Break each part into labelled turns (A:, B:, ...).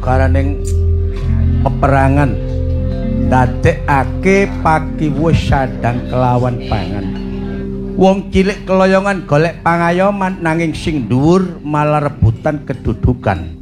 A: garaning peperangan ndadekake pakiwuh sadang kelawan pangan. Wong cilik keloyongan golek pangayoman nanging sing dhuwur malah rebutan kedudukan.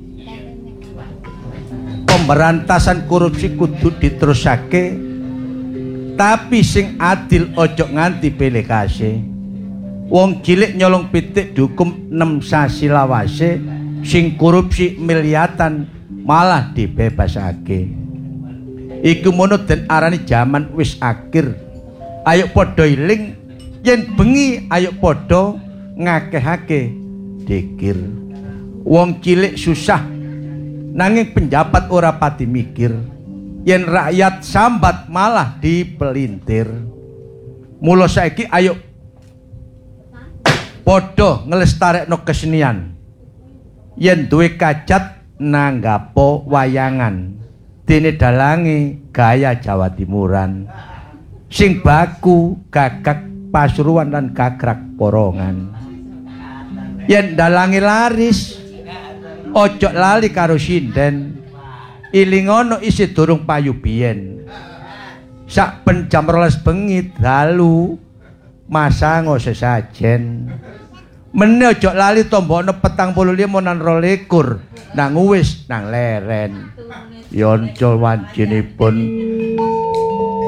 A: Pemberantasan korupsi kudu diterusake, tapi sing adil ojo nganti pilih kasih. Wong cilik nyolong pitik dihukum 6 sasi lawase, sing korupsi miliatan malah dibebasake. Iku mono den arani jaman wis akhir. Ayo padha iling yen bengi, ayo padha ngakehake dikir. Wong cilik susah nanging penjabat ora pati mikir. Yen rakyat sambat malah dipelintir. Mula saiki ayo padha nglestarekno kesenian. Yen duwe kajat nanggapo wayangan, dene dalange gaya Jawa Timuran. Sing baku gagak Pasuruan lan gagrak porongan. Yen dalange laris ojo lali karo sinden. Ilingono isi durung payu biyen. Sak ben jam 12 bengi dalu masango sesajen. Mene ojo lali tombokno 45 nan 22 nang wis nang leren. Yoncol wancine pun